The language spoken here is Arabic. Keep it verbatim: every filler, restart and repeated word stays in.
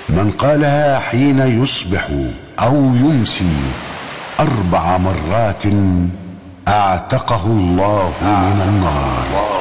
من قالها حين يصبح أو يمسي أربع مرات أعتقه الله من النار.